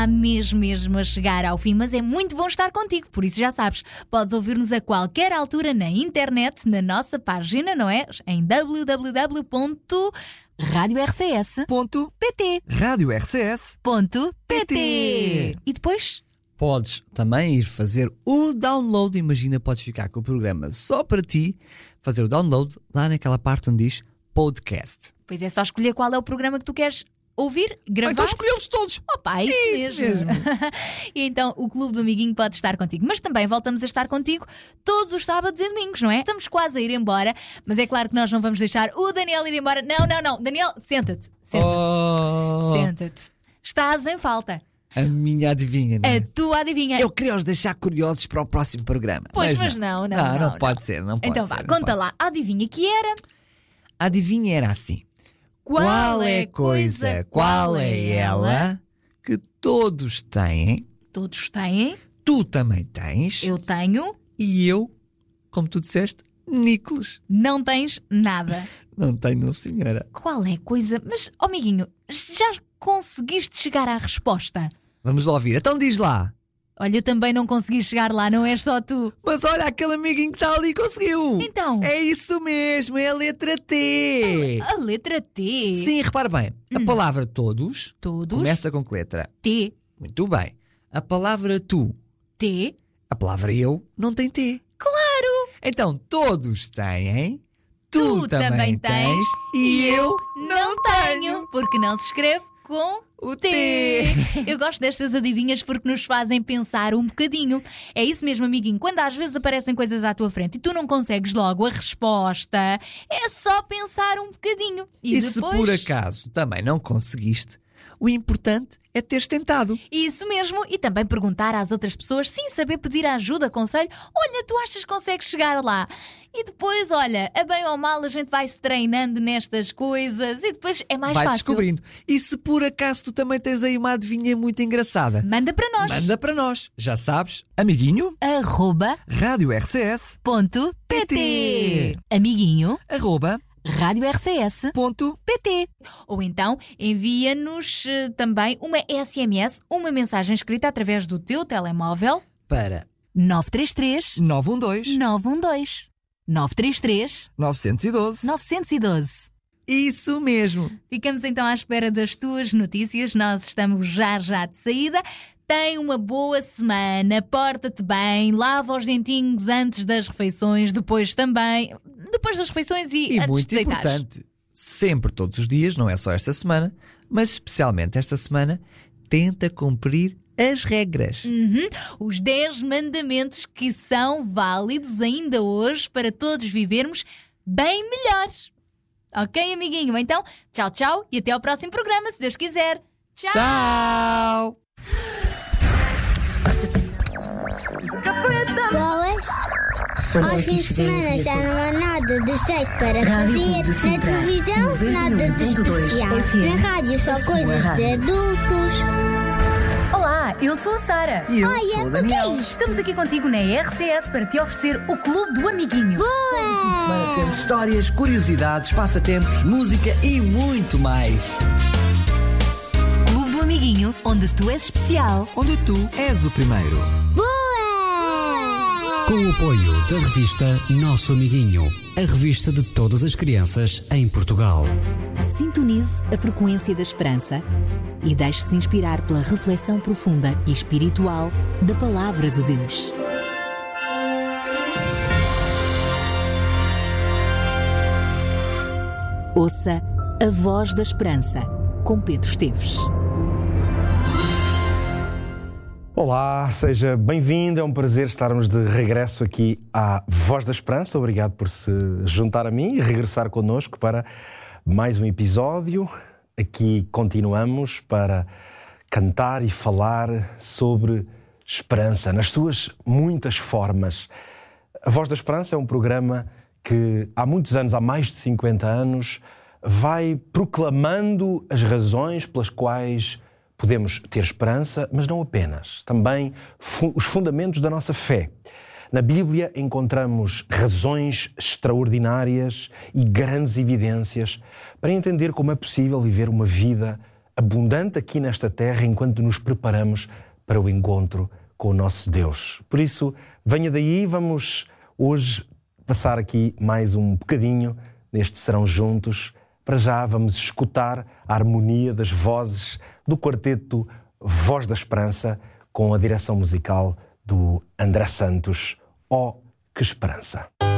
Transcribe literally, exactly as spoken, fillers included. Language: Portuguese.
mesmo mesmo a chegar ao fim, mas é muito bom estar contigo, por isso já sabes, podes ouvir-nos a qualquer altura na internet, na nossa página, não é? Em w w w ponto rádio r c s ponto p t rádio r c s ponto p t E depois podes também ir fazer o download. Imagina, podes ficar com o programa só para ti, fazer o download lá naquela parte onde diz podcast. Pois é, só escolher qual é o programa que tu queres ouvir, gravar. Então escolhê-los todos. Opa, isso, isso mesmo, mesmo. E então o Clube do Amiguinho pode estar contigo. Mas também voltamos a estar contigo todos os sábados e domingos, não é? Estamos quase a ir embora, mas é claro que nós não vamos deixar o Daniel ir embora. Não, não, não, Daniel, senta-te. Senta-te. Oh. Senta-te. Estás em falta. A minha adivinha, não é? A tua adivinha. Eu queria os deixar curiosos para o próximo programa. Pois, mas, mas não, não, não. não, Não, não. pode ser, não pode então ser. vá, não conta pode lá. ser. A adivinha que era. A adivinha era assim. Qual é a coisa, qual é ela que todos têm, Todos têm. tu também tens, Eu tenho. e eu, como tu disseste, Nicolas, Não tens nada. não tenho, senhora. Qual é a coisa? Mas, ó amiguinho, já conseguiste chegar à resposta? Vamos lá ouvir. Então diz lá. Olha, eu também não consegui chegar lá, não és só tu. Mas olha, aquele amiguinho que está ali conseguiu. Então? É isso mesmo, é a letra T. A letra T. Sim, repara bem. A Hum. palavra todos Todos. começa com que letra? T. Muito bem. A palavra tu, T. a palavra eu, não tem T. Claro! Então todos têm, tu, Tu também tens e eu não tenho. Porque não se escreve com o T. T. Eu gosto destas adivinhas porque nos fazem pensar um bocadinho. É isso mesmo, amiguinho. Quando às vezes aparecem coisas à tua frente e tu não consegues logo a resposta, é só pensar um bocadinho. E, E depois... se por acaso também não conseguiste, o importante é teres tentado. Isso mesmo, e também perguntar às outras pessoas, sim, saber pedir ajuda, conselho. Olha, tu achas que consegues chegar lá? E depois, olha, a bem ou mal a gente vai se treinando nestas coisas e depois é mais Vai fácil. descobrindo. E se por acaso tu também tens aí uma adivinha muito engraçada, Manda para nós. manda para nós. Já sabes, amiguinho, Arroba rádio r c s ponto p t. Amiguinho, arroba rádio r c s ponto P T. Ou então envia-nos eh, também uma S M S, uma mensagem escrita através do teu telemóvel para nove três três, nove um dois, nove um dois, nove três três, nove um dois. nove um dois. Isso mesmo. Ficamos então à espera das tuas notícias. Nós estamos já já de saída. Tem uma boa semana, porta-te bem, lava os dentinhos antes das refeições, depois também, depois das refeições e, E antes muito de deitares. importante, sempre, todos os dias, não é só esta semana, mas especialmente esta semana, tenta cumprir as regras. Uhum. Os dez mandamentos que são válidos ainda hoje para todos vivermos bem melhores. Ok, amiguinho? Então, tchau, tchau e até ao próximo programa, se Deus quiser. Tchau! Tchau! Boas. Aos fins de semana já não há nada de jeito para fazer. Na televisão, nada de especial. Na rádio, só coisas de adultos. Olá, eu sou a Sara. E eu Olha, sou o o que Daniel. é isto? Estamos aqui contigo na R C S para te oferecer o Clube do Amiguinho. Boa! Temos histórias, curiosidades, passatempos, música e muito mais. Clube do Amiguinho, onde tu és especial. Onde tu és o primeiro. Boa! Com o apoio da revista Nosso Amiguinho, a revista de todas as crianças em Portugal. Sintonize a frequência da esperança e deixe-se inspirar pela reflexão profunda e espiritual da Palavra de Deus. Ouça a Voz da Esperança, com Pedro Esteves. Olá, seja bem-vindo, é um prazer estarmos de regresso aqui à Voz da Esperança. Obrigado por se juntar a mim e regressar connosco para mais um episódio. Aqui continuamos para cantar e falar sobre esperança, nas suas muitas formas. A Voz da Esperança é um programa que há muitos anos, há mais de cinquenta anos, vai proclamando as razões pelas quais podemos ter esperança, mas não apenas. Também fu- os fundamentos da nossa fé. Na Bíblia encontramos razões extraordinárias e grandes evidências para entender como é possível viver uma vida abundante aqui nesta terra enquanto nos preparamos para o encontro com o nosso Deus. Por isso, venha daí, vamos hoje passar aqui mais um bocadinho neste Serão Juntos. Para já vamos escutar a harmonia das vozes do quarteto Voz da Esperança com a direção musical do André Santos. Oh, que esperança!